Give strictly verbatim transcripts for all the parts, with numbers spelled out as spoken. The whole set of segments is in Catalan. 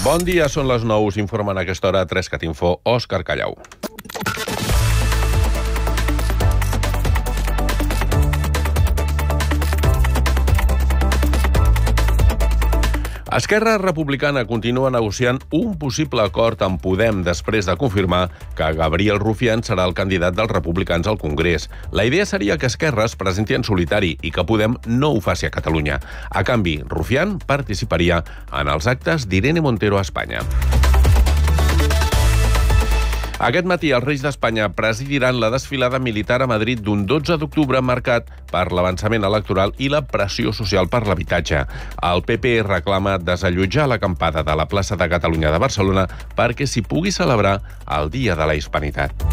Bon dia, són les nou, us informen a aquesta hora Trescat Info, Òscar Callau. Esquerra Republicana continua negociant un possible acord amb Podem després de confirmar que Gabriel Rufián serà el candidat dels republicans al Congrés. La idea seria que Esquerra es presenti en solitari i que Podem no ho faci a Catalunya. A canvi, Rufián participaria en els actes d'Irene Montero a Espanya. Aquest matí els Reis d'Espanya presidiran la desfilada militar a Madrid d'un dotze d'octubre marcat per l'avançament electoral i la pressió social per l'habitatge. El P P reclama desallotjar l'acampada de la plaça de Catalunya de Barcelona perquè s'hi pugui celebrar el Dia de la Hispanitat.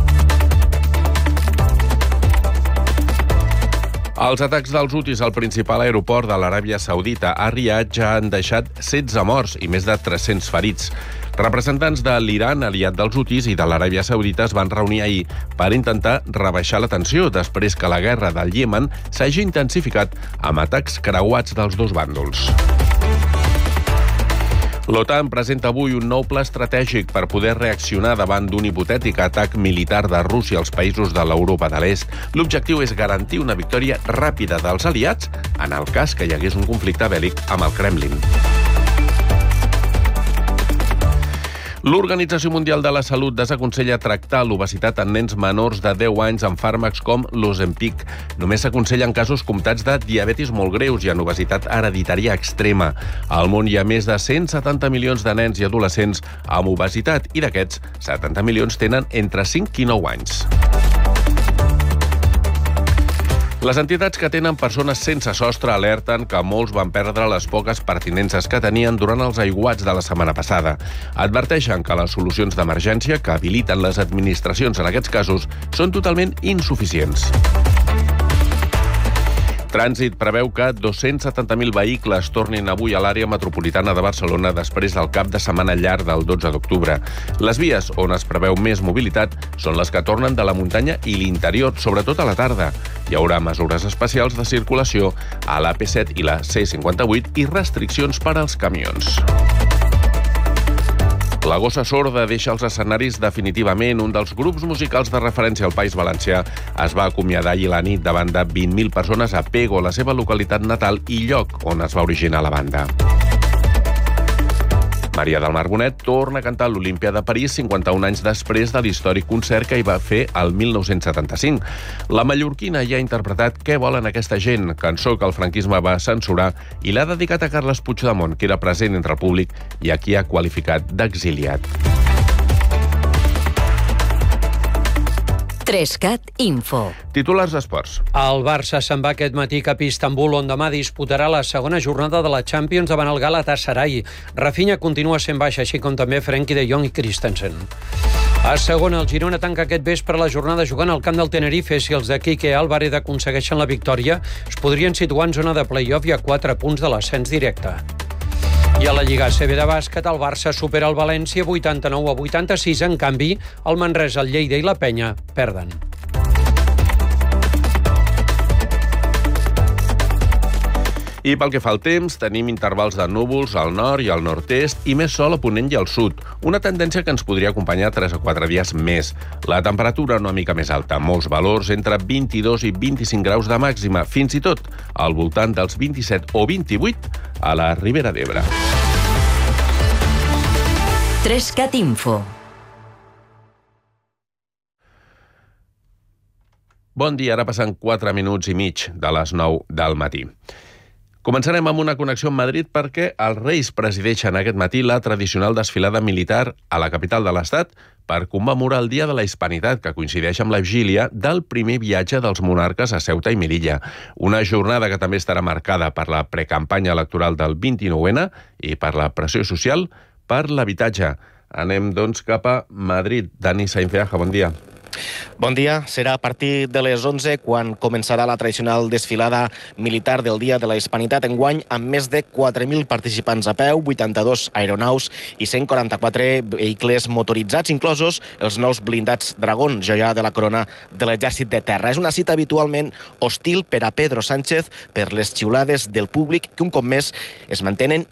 Els atacs dels hutis al principal aeroport de l'Aràbia Saudita a Riad ja han deixat setze morts i més de tres-cents ferits. Representants de l'Iran, aliat dels hutis, i de l'Aràbia Saudita es van reunir ahir per intentar rebaixar la tensió després que la guerra del Iemen s'hagi intensificat amb atacs creuats dels dos bàndols. L'OTAN presenta avui un nou pla estratègic per poder reaccionar davant d'un hipotètic atac militar de Rússia als països de l'Europa de l'Est. L'objectiu és garantir una victòria ràpida dels aliats en el cas que hi hagués un conflicte bèl·lic amb el Kremlin. L'Organització Mundial de la Salut desaconsella tractar l'obesitat en nens menors de deu anys amb fàrmacs com l'Ozempic. Només s'aconsella en casos comptats de diabetis molt greus i en obesitat hereditària extrema. Al món hi ha més de cent setanta milions de nens i adolescents amb obesitat i d'aquests, setanta milions tenen entre cinc i nou anys. Les entitats que tenen persones sense sostre alerten que molts van perdre les poques pertinences que tenien durant els aiguats de la setmana passada. Adverteixen que les solucions d'emergència que habiliten les administracions en aquests casos són totalment insuficients. Trànsit preveu que dos-cents setanta mil vehicles tornin avui a l'àrea metropolitana de Barcelona després del cap de setmana llarg del dotze d'octubre. Les vies on es preveu més mobilitat són les que tornen de la muntanya i l'interior, sobretot a la tarda. Hi haurà mesures especials de circulació a l'A P set i la C cinquanta-vuit i restriccions per als camions. La Gossa Sorda deixa els escenaris definitivament. Un dels grups musicals de referència al País Valencià es va acomiadar ahir a la nit davant de vint mil persones a Pego, la seva localitat natal i lloc on es va originar la banda. Maria del Mar Bonet torna a cantar a l'Olímpia de París cinquanta-un anys després de l'històric concert que hi va fer el mil nou-cents setanta-cinc. La mallorquina ja ha interpretat Què volen aquesta gent?, cançó que el franquisme va censurar, i l'ha dedicat a Carles Puigdemont, que era present entre el públic i a qui ha qualificat d'exiliat. Trescat Info. Titulars d'esports. El Barça se'n va aquest matí cap a Istanbul, on demà disputarà la segona jornada de la Champions davant el Galatasaray. Rafinha continua sent baix, així com també Frenkie de Jong i Christensen. A segona, el Girona tanca aquest vespre la jornada jugant al camp del Tenerife. Si els de Quique Álvarez aconsegueixen la victòria, es podrien situar en zona de play-off i a quatre punts de l'ascens directe. I a la Lliga A C B de bàsquet, el Barça supera el València vuitanta-nou a vuitanta-sis. En canvi, el Manresa, el Lleida i la Penya perden. I pel que fa al temps, tenim intervals de núvols al nord i al nord-est i més sol a ponent i al sud, una tendència que ens podria acompanyar tres o quatre dies més. La temperatura una mica més alta, molts valors entre vint-i-dos i vint-i-cinc graus de màxima, fins i tot al voltant dels vint-i-set o vint-i-vuit a la Ribera d'Ebre. Trescat Info. Bon dia, ara passen quatre minuts i mig de les nou del matí. Començarem amb una connexió amb Madrid perquè els Reis presideixen aquest matí la tradicional desfilada militar a la capital de l'Estat per commemorar el Dia de la Hispanitat, que coincideix amb la vigília del primer viatge dels monarques a Ceuta i Melilla. Una jornada que també estarà marcada per la precampanya electoral del vint-i-nou ena i per la pressió social per l'habitatge. Anem, doncs, cap a Madrid. Dani Sainz-Feaja, bon dia. Bon dia. Serà a partir de les onze quan començarà la tradicional desfilada militar del Dia de la Hispanitat, enguany amb més de quatre mil participants a peu, vuitanta-dos aeronaus i cent quaranta-quatre vehicles motoritzats, inclosos els nous blindats Dragón, joia de la corona de l'exèrcit de terra. És una cita habitualment hostil per a Pedro Sánchez per les xiulades del públic que un cop més es mantenen